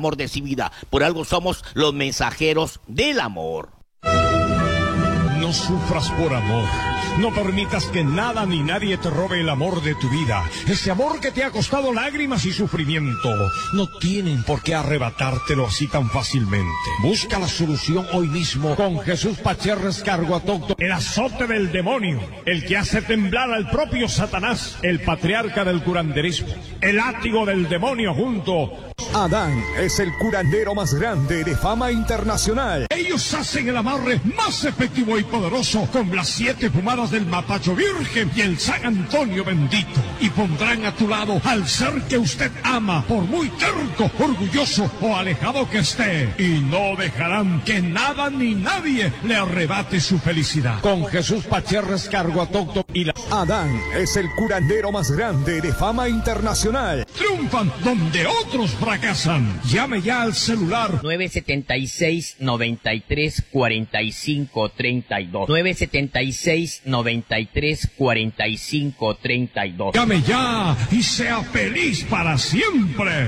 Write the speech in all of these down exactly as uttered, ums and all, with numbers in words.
amor de su vida. Por algo somos los mensajeros del amor. No sufras por amor. No permitas que nada ni nadie te robe el amor de tu vida. Ese amor que te ha costado lágrimas y sufrimiento. No tienen por qué arrebatártelo así tan fácilmente. Busca la solución hoy mismo con Jesús Pacherres Carguatocto. El azote del demonio. El que hace temblar al propio Satanás. El patriarca del curanderismo. El látigo del demonio junto. Adán es el curandero más grande de fama internacional. Ellos hacen el amarre más efectivo y poderoso con las siete fumadas del Matacho Virgen y el San Antonio bendito. Y pondrán a tu lado al ser que usted ama, por muy terco, orgulloso o alejado que esté. Y no dejarán que nada ni nadie le arrebate su felicidad. Con Jesús Pacherres Carguatocto y la... Adán es el curandero más grande de fama internacional. Triunfan donde otros fracasan. Llame ya al celular nueve setenta y seis, noventa y tres, cuarenta y cinco, treinta y dos. nueve setenta y seis, noventa y tres, cuarenta y cinco, treinta y dos. Llame ya y sea feliz para siempre.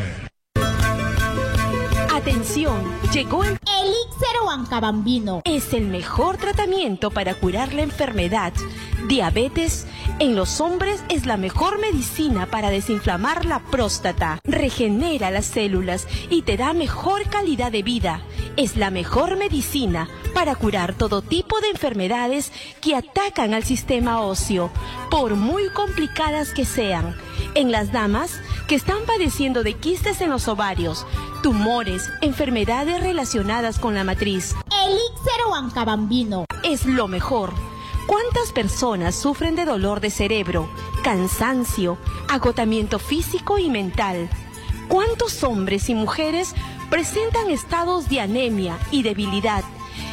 Atención, llegó el Elixir Huancabambino. Es el mejor tratamiento para curar la enfermedad. Diabetes en los hombres es la mejor medicina para desinflamar la próstata. Regenera las células y te da mejor calidad de vida. Es la mejor medicina para curar todo tipo de enfermedades que atacan al sistema óseo, por muy complicadas que sean. En las damas que están padeciendo de quistes en los ovarios, tumores, enfermedades relacionadas con la matriz. Elixir Huancabambino Es lo mejor. ¿Cuántas personas sufren de dolor de cerebro, cansancio, agotamiento físico y mental? ¿Cuántos hombres y mujeres presentan estados de anemia y debilidad?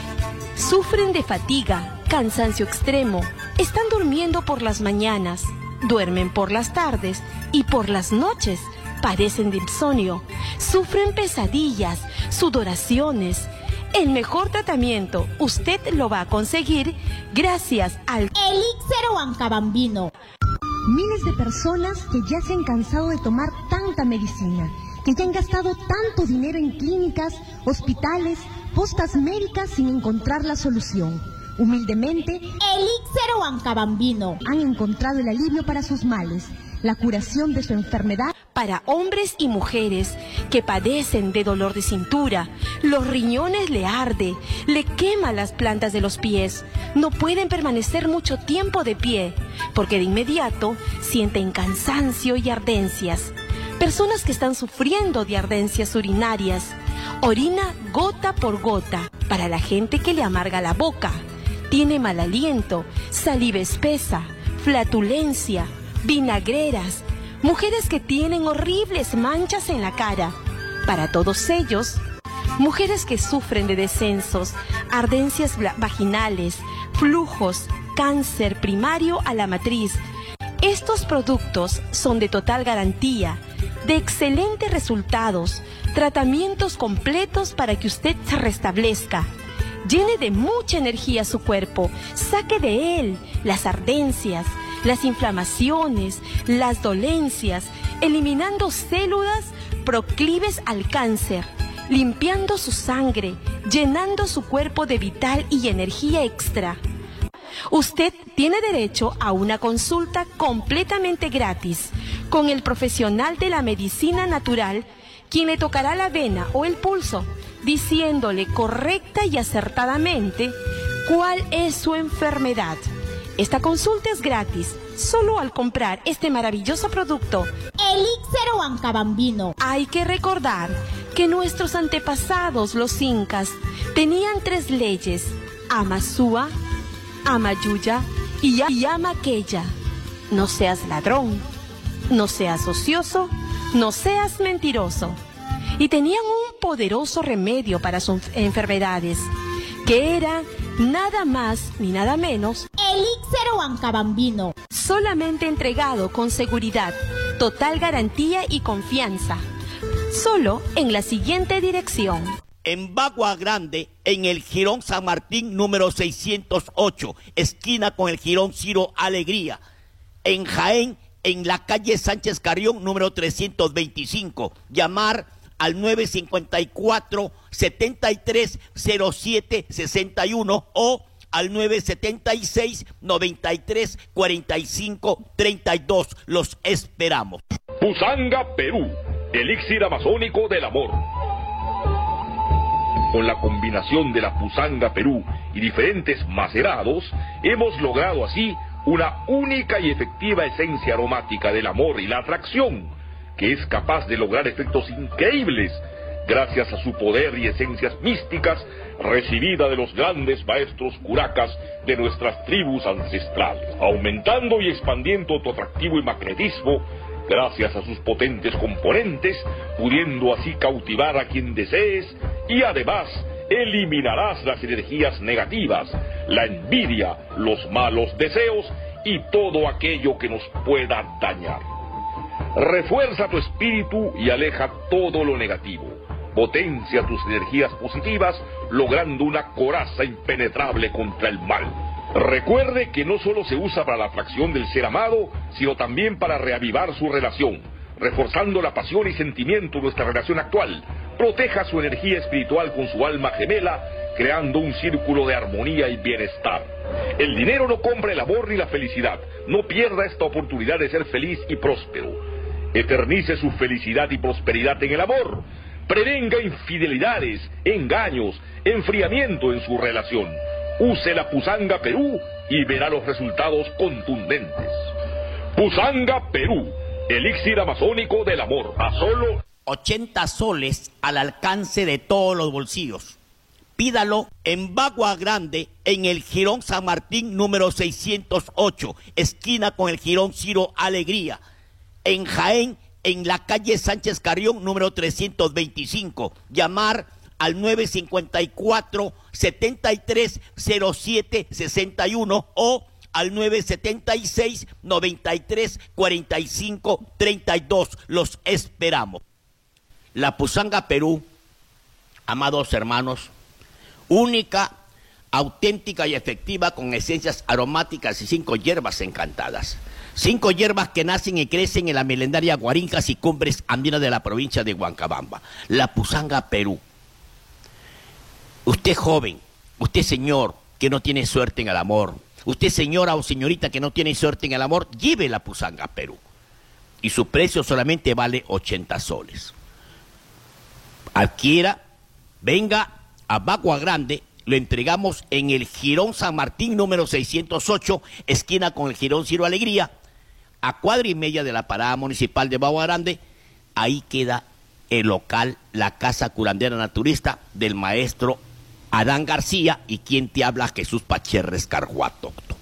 Sufren de fatiga, cansancio extremo, están durmiendo por las mañanas, duermen por las tardes y por las noches padecen de insomnio, sufren pesadillas, sudoraciones. El mejor tratamiento usted lo va a conseguir gracias al Elixir Huancabambino. Miles de personas que ya se han cansado de tomar tanta medicina, que ya han gastado tanto dinero en clínicas, hospitales, postas médicas sin encontrar la solución. Humildemente, Elixir Huancabambino han encontrado el alivio para sus males, la curación de su enfermedad. Para hombres y mujeres que padecen de dolor de cintura, los riñones le arde, le quema las plantas de los pies, no pueden permanecer mucho tiempo de pie, porque de inmediato sienten cansancio y ardencias. Personas que están sufriendo de ardencias urinarias, orina gota por gota. Para la gente que le amarga la boca, tiene mal aliento, saliva espesa, flatulencia, vinagreras, mujeres que tienen horribles manchas en la cara. Para todos ellos, mujeres que sufren de descensos, ardencias vaginales, flujos, cáncer primario a la matriz. Estos productos son de total garantía, de excelentes resultados, tratamientos completos para que usted se restablezca. Llene de mucha energía su cuerpo, saque de él las ardencias, las inflamaciones, las dolencias, eliminando células proclives al cáncer, limpiando su sangre, llenando su cuerpo de vital y energía extra. Usted tiene derecho a una consulta completamente gratis con el profesional de la medicina natural, quien le tocará la vena o el pulso, diciéndole correcta y acertadamente cuál es su enfermedad. Esta consulta es gratis, solo al comprar este maravilloso producto. Elixir Huancabambino. Hay que recordar que nuestros antepasados, los incas, tenían tres leyes: Amasúa, Amayuya y Amaqueya. No seas ladrón, no seas ocioso, no seas mentiroso. Y tenían un poderoso remedio para sus enfermedades, que era nada más ni nada menos Elixir Huancabambino. Solamente entregado con seguridad, total garantía y confianza. Solo en la siguiente dirección. En Bagua Grande, en el Jirón San Martín número seiscientos ocho, esquina con el Jirón Ciro Alegría. En Jaén, en la calle Sánchez Carrión número trescientos veinticinco. Llamar al nueve cinco cuatro, siete tres cero siete seis uno o al nueve siete seis, nueve tres, cuatro cinco tres dos. Los esperamos. Pusanga, Perú, elixir amazónico del amor. Con la combinación de la Pusanga Perú y diferentes macerados, hemos logrado así una única y efectiva esencia aromática del amor y la atracción, que es capaz de lograr efectos increíbles gracias a su poder y esencias místicas recibida de los grandes maestros curacas de nuestras tribus ancestrales, aumentando y expandiendo tu atractivo y magnetismo gracias a sus potentes componentes, pudiendo así cautivar a quien desees y además eliminarás las energías negativas, la envidia, los malos deseos y todo aquello que nos pueda dañar. Refuerza tu espíritu y aleja todo lo negativo. Potencia tus energías positivas, logrando una coraza impenetrable contra el mal. Recuerde que no solo se usa para la atracción del ser amado, sino también para reavivar su relación, reforzando la pasión y sentimiento de nuestra relación actual. Proteja su energía espiritual con su alma gemela, creando un círculo de armonía y bienestar. El dinero no compra el amor ni la felicidad. No pierda esta oportunidad de ser feliz y próspero. Eternice su felicidad y prosperidad en el amor. Prevenga infidelidades, engaños, enfriamiento en su relación. Use la Pusanga Perú y verá los resultados contundentes. Pusanga Perú, elixir amazónico del amor, a solo ochenta soles al alcance de todos los bolsillos. Pídalo en Bagua Grande, en el Jirón San Martín número seiscientos ocho, esquina con el Jirón Ciro Alegría. En Jaén, en la calle Sánchez Carrión número trescientos veinticinco. Llamar al nueve cinco cuatro, siete tres cero siete seis uno o al nueve siete seis, nueve tres, cuatro cinco tres dos. Los esperamos. La Pusanga Perú, amados hermanos, única, auténtica y efectiva con esencias aromáticas y cinco hierbas encantadas. Cinco hierbas que nacen y crecen en la milenaria Guarinjas y Cumbres Andinas de la provincia de Huancabamba. La Pusanga Perú. Usted joven, usted señor que no tiene suerte en el amor, usted señora o señorita que no tiene suerte en el amor, lleve la Pusanga Perú. Y su precio solamente vale ochenta soles. Adquiera, venga a Bagua Grande, lo entregamos en el Jirón San Martín número seiscientos ocho, esquina con el Jirón Ciro Alegría, a cuadra y media de la parada municipal de Bagua Grande. Ahí queda el local, la casa curandera naturista del maestro Adán García, y quien te habla, Jesús Pacherres Carhuatócto.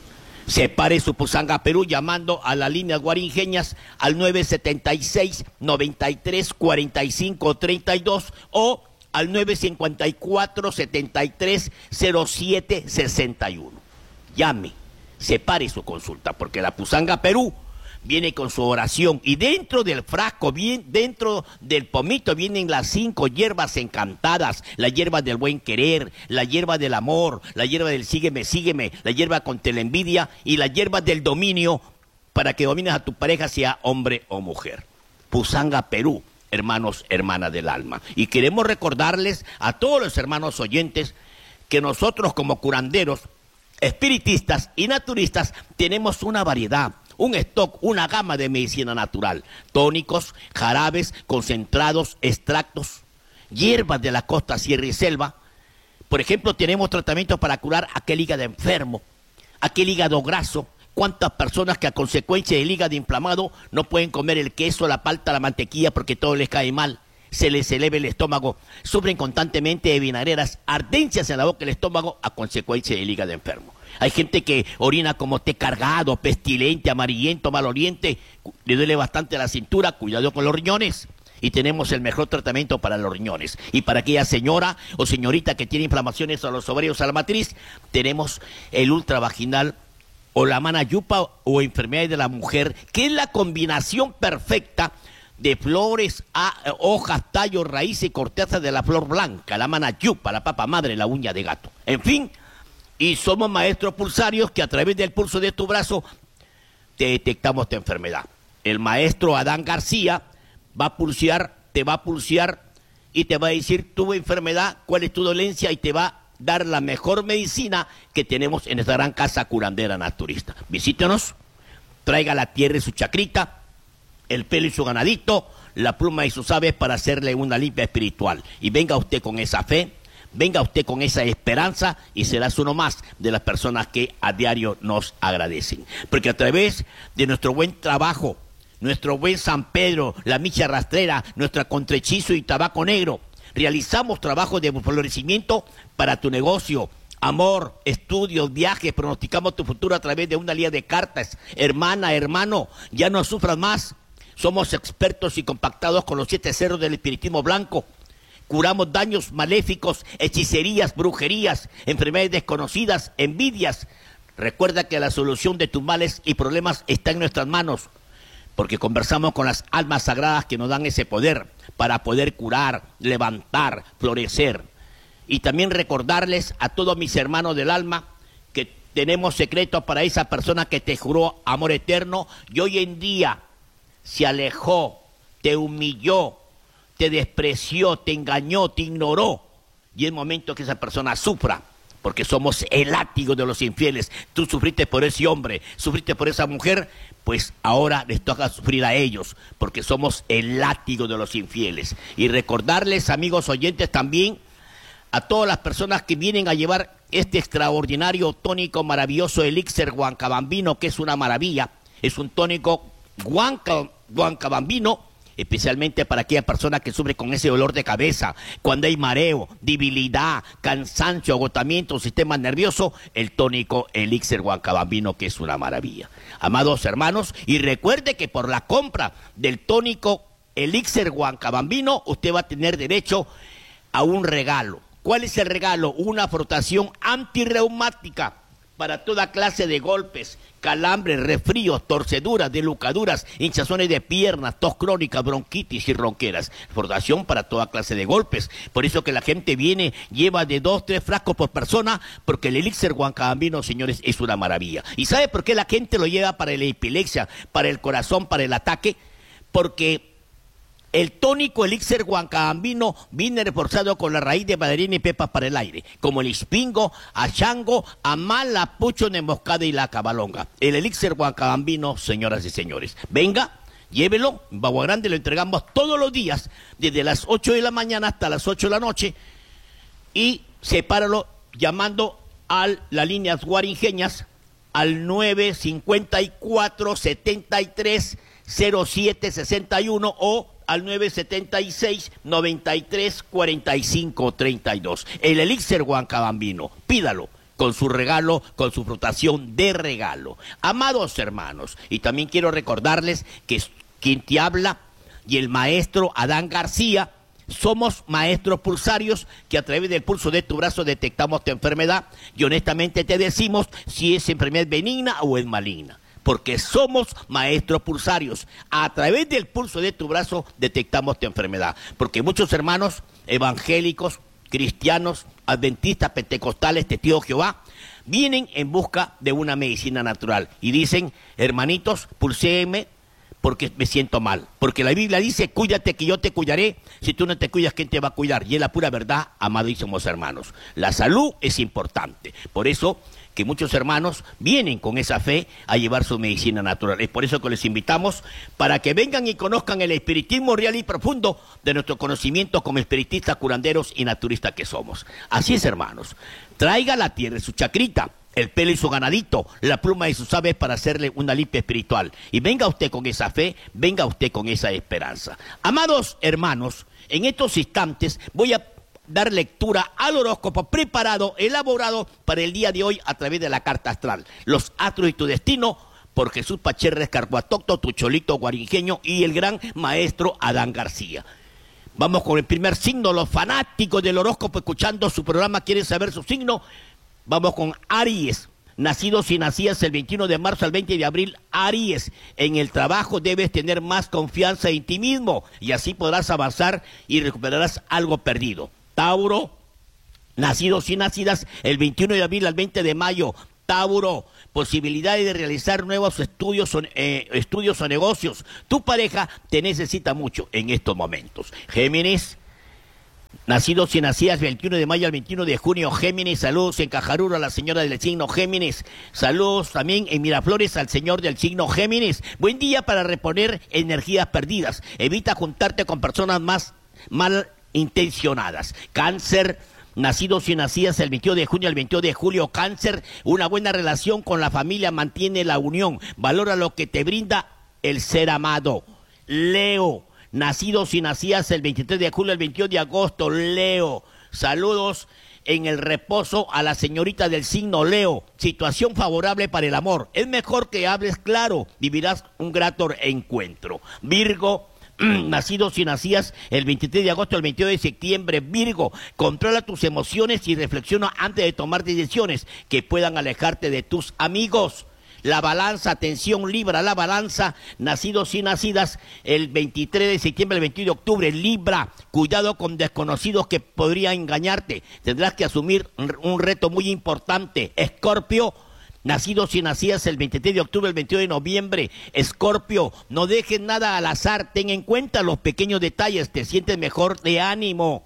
Separe su Pusanga Perú llamando a las líneas guarinjeñas al nueve siete seis, nueve tres, cuatro cinco tres dos o al nueve cinco cuatro, siete tres, cero siete seis uno. Llame, separe su consulta, porque la Pusanga Perú viene con su oración y dentro del frasco, bien, dentro del pomito vienen las cinco hierbas encantadas: la hierba del buen querer, la hierba del amor, la hierba del sígueme, sígueme, la hierba contra la envidia y la hierba del dominio, para que domines a tu pareja, sea hombre o mujer. Pusanga Perú, hermanos, hermanas del alma. Y queremos recordarles a todos los hermanos oyentes que nosotros como curanderos, espiritistas y naturistas tenemos una variedad, un stock, una gama de medicina natural: tónicos, jarabes, concentrados, extractos, hierbas de la costa, sierra y selva. Por ejemplo, tenemos tratamientos para curar aquel hígado enfermo, aquel hígado graso. ¿Cuántas personas que a consecuencia del hígado inflamado no pueden comer el queso, la palta, la mantequilla porque todo les cae mal? Se les eleva el estómago, sufren constantemente de vinagreras, ardencias en la boca del estómago a consecuencia del hígado enfermo. Hay gente que orina como té cargado, pestilente, amarillento, maloliente, le duele bastante la cintura, cuidado con los riñones. Y tenemos el mejor tratamiento para los riñones. Y para aquella señora o señorita que tiene inflamaciones a los ovarios, a la matriz, tenemos el ultravaginal o la manayupa o enfermedad de la mujer, que es la combinación perfecta de flores, a, hojas, tallos, raíces y corteza de la flor blanca, la manayupa, la papa madre, la uña de gato. En fin, y somos maestros pulsarios que a través del pulso de tu brazo te detectamos tu enfermedad. El maestro Adán García va a pulsear te va a pulsear y te va a decir tu enfermedad, cuál es tu dolencia y te va a dar la mejor medicina que tenemos en esta gran casa curandera naturista. Visítenos, traiga la tierra y su chacrita, el pelo y su ganadito, la pluma y sus aves para hacerle una limpia espiritual. Y venga usted con esa fe, venga usted con esa esperanza y serás uno más de las personas que a diario nos agradecen. Porque a través de nuestro buen trabajo, nuestro buen San Pedro, la micha rastrera, nuestra contrahechizo y tabaco negro, realizamos trabajos de florecimiento para tu negocio, amor, estudios, viajes, pronosticamos tu futuro a través de una línea de cartas. Hermana, hermano, ya no sufras más. Somos expertos y compactados con los siete cerros del espiritismo blanco. Curamos daños maléficos, hechicerías, brujerías, enfermedades desconocidas, envidias. Recuerda que la solución de tus males y problemas está en nuestras manos, porque conversamos con las almas sagradas que nos dan ese poder para poder curar, levantar, florecer. Y también recordarles a todos mis hermanos del alma que tenemos secretos para esa persona que te juró amor eterno y hoy en día se alejó, te humilló, te despreció, te engañó, te ignoró. Y es momento que esa persona sufra, porque somos el látigo de los infieles. Tú sufriste por ese hombre, sufriste por esa mujer, pues ahora les toca sufrir a ellos, porque somos el látigo de los infieles. Y recordarles, amigos oyentes, también a todas las personas que vienen a llevar este extraordinario tónico maravilloso elixir huancabambino, que es una maravilla, es un tónico huanca, huancabambino, especialmente para aquella persona que sufre con ese dolor de cabeza, cuando hay mareo, debilidad, cansancio, agotamiento, sistema nervioso, el tónico elixir huancabambino, que es una maravilla. Amados hermanos, y recuerde que por la compra del tónico elixir huancabambino, usted va a tener derecho a un regalo. ¿Cuál es el regalo? Una frotación antirreumática para toda clase de golpes, calambres, resfríos, torceduras, delucaduras, hinchazones de piernas, tos crónica, bronquitis y ronqueras. Frotación para toda clase de golpes. Por eso que la gente viene, lleva de dos, tres frascos por persona, porque el elixir huancabambino, señores, es una maravilla. ¿Y sabe por qué la gente lo lleva para la epilepsia, para el corazón, para el ataque? Porque el tónico elixir huancabambino viene reforzado con la raíz de valeriana y pepa para el aire, como el ispingo, achango, amala, pucho de moscada y la cabalonga. El elixir huancabambino, señoras y señores. Venga, llévelo, en Bagua Grande lo entregamos todos los días, desde las ocho de la mañana hasta las ocho de la noche, y sepáralo llamando a las líneas guaringeñas al nueve cincuenta y cuatro, setenta y tres, cero siete sesenta y uno o al nueve setenta y seis, noventa y tres, cuarenta y cinco, treinta y dos. El elixir huancabambino, pídalo con su regalo, con su frotación de regalo. Amados hermanos, y también quiero recordarles que quien te habla y el maestro Adán García, somos maestros pulsarios que a través del pulso de tu brazo detectamos tu enfermedad y honestamente te decimos si esa enfermedad es benigna o es maligna. Porque somos maestros pulsarios. A través del pulso de tu brazo detectamos tu enfermedad. Porque muchos hermanos evangélicos, cristianos, adventistas, pentecostales, testigos de Jehová, vienen en busca de una medicina natural. Y dicen, hermanitos, pulséeme porque me siento mal. Porque la Biblia dice, cuídate que yo te cuidaré. Si tú no te cuidas, ¿quién te va a cuidar? Y es la pura verdad, amadísimos hermanos. La salud es importante. Por eso que muchos hermanos vienen con esa fe a llevar su medicina natural. Es por eso que les invitamos para que vengan y conozcan el espiritismo real y profundo de nuestro conocimiento como espiritistas, curanderos y naturistas que somos. Así es, hermanos. Traiga la tierra y su chacrita, el pelo y su ganadito, la pluma y sus aves para hacerle una limpia espiritual. Y venga usted con esa fe, venga usted con esa esperanza. Amados hermanos, en estos instantes voy a dar lectura al horóscopo preparado, elaborado para el día de hoy a través de la carta astral. Los astros y tu destino, por Jesús Pacherres Carguatocto, tu cholito guaringeño y el gran maestro Adán García. Vamos con el primer signo, los fanáticos del horóscopo escuchando su programa, ¿quieren saber su signo? Vamos con Aries. Nacidos y nacidas el veintiuno de marzo al veinte de abril, Aries, en el trabajo debes tener más confianza en ti mismo y así podrás avanzar y recuperarás algo perdido. Tauro, nacidos y nacidas el veintiuno de abril al veinte de mayo, Tauro, posibilidades de realizar nuevos estudios o, eh, estudios o negocios. Tu pareja te necesita mucho en estos momentos. Géminis, nacidos y nacidas veintiuno de mayo al veintiuno de junio, Géminis, saludos en Cajaruro a la señora del signo Géminis, saludos también en Miraflores al señor del signo Géminis. Buen día para reponer energías perdidas, evita juntarte con personas más malintencionadas. Cáncer, nacidos y nacidas el veintidós de junio al veintidós de julio, Cáncer, una buena relación con la familia mantiene la unión, valora lo que te brinda el ser amado. Leo, nacidos y nacidas el veintitrés de julio al veintidós de agosto, Leo, saludos en el reposo a la señorita del signo Leo, situación favorable para el amor, es mejor que hables claro, vivirás un grato encuentro. Virgo, nacidos y nacidas el veintitrés de agosto al veintidós de septiembre, Virgo, controla tus emociones y reflexiona antes de tomar decisiones que puedan alejarte de tus amigos. La balanza, atención, Libra, la balanza, nacidos y nacidas el veintitrés de septiembre al veintidós de octubre, Libra, cuidado con desconocidos que podrían engañarte, tendrás que asumir un reto muy importante. Escorpio, nacidos y nacidas el veintitrés de octubre, el veintidós de noviembre, Escorpio, no dejes nada al azar, ten en cuenta los pequeños detalles, te sientes mejor de ánimo.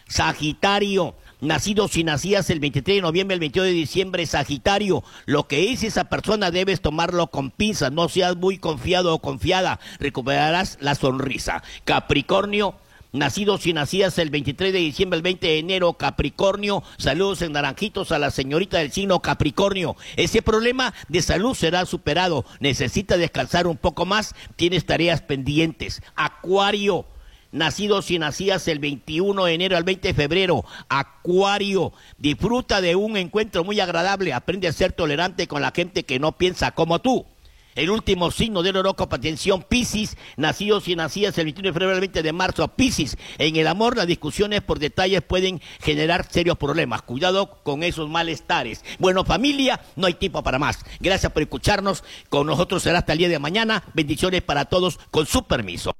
Sagitario, nacidos y nacidas el veintitrés de noviembre, el veintidós de diciembre, Sagitario, lo que dice esa persona debes tomarlo con pinzas, no seas muy confiado o confiada, recuperarás la sonrisa. Capricornio, nacidos y nacidas el veintitrés de diciembre, el veinte de enero, Capricornio, saludos en naranjitos a la señorita del signo Capricornio. Ese problema de salud será superado, necesita descansar un poco más, tienes tareas pendientes. Acuario, nacidos y nacidas el veintiuno de enero al veinte de febrero, Acuario, disfruta de un encuentro muy agradable, aprende a ser tolerante con la gente que no piensa como tú. El último signo del horóscopo, atención, Piscis, nacidos y nacidas el veintiuno de febrero al veinte de marzo, Piscis, en el amor las discusiones por detalles pueden generar serios problemas, cuidado con esos malestares. Bueno, familia, no hay tiempo para más, gracias por escucharnos, con nosotros será hasta el día de mañana, bendiciones para todos, con su permiso.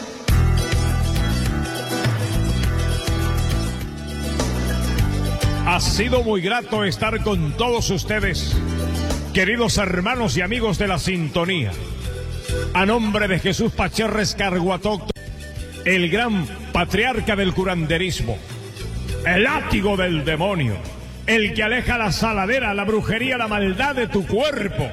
Ha sido muy grato estar con todos ustedes, queridos hermanos y amigos de la sintonía. A nombre de Jesús Pacherres Carguatócto, el gran patriarca del curanderismo, el látigo del demonio, el que aleja la saladera, la brujería, la maldad de tu cuerpo.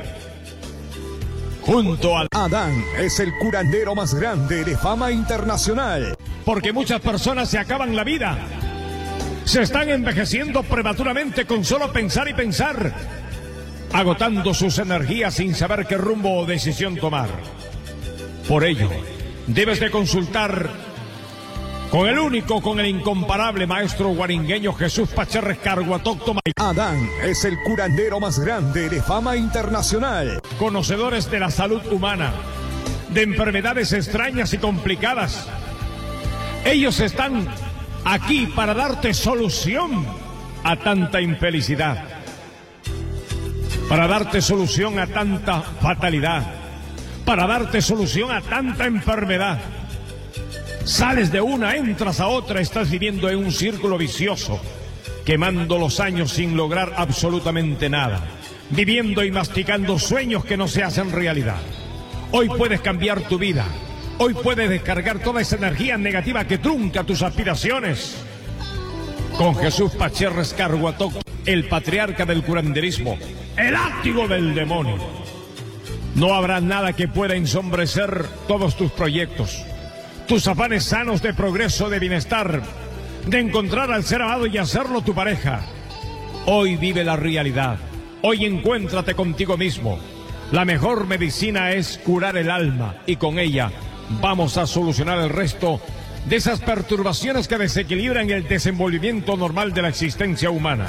Junto al Adán es el curandero más grande de fama internacional. Porque muchas personas se acaban la vida, se están envejeciendo prematuramente con solo pensar y pensar, agotando sus energías sin saber qué rumbo o decisión tomar. Por ello, debes de consultar con el único, con el incomparable maestro guaringueño Jesús Pacherres Carguatócto. Adán es el curandero más grande de fama internacional. Conocedores de la salud humana, de enfermedades extrañas y complicadas. Ellos están aquí para darte solución a tanta infelicidad, para darte solución a tanta fatalidad, para darte solución a tanta enfermedad. Sales de una, entras a otra, estás viviendo en un círculo vicioso, quemando los años sin lograr absolutamente nada, viviendo y masticando sueños que no se hacen realidad. Hoy puedes cambiar tu vida, hoy puedes descargar toda esa energía negativa que trunca tus aspiraciones. Con Jesús Pacherres Carguatócto, el patriarca del curanderismo, el látigo del demonio. No habrá nada que pueda ensombrecer todos tus proyectos, tus afanes sanos de progreso, de bienestar, de encontrar al ser amado y hacerlo tu pareja. Hoy vive la realidad, hoy encuéntrate contigo mismo. La mejor medicina es curar el alma y con ella vamos a solucionar el resto de esas perturbaciones que desequilibran el desenvolvimiento normal de la existencia humana.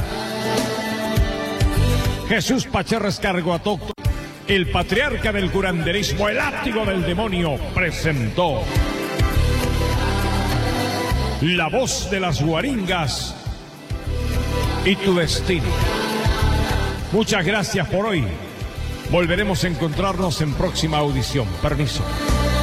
Jesús Pacherres Carguatócto, el patriarca del curanderismo, el látigo del demonio, presentó La Voz de las Guaringas y tu destino. Muchas gracias por hoy. Volveremos a encontrarnos en próxima audición. Permiso.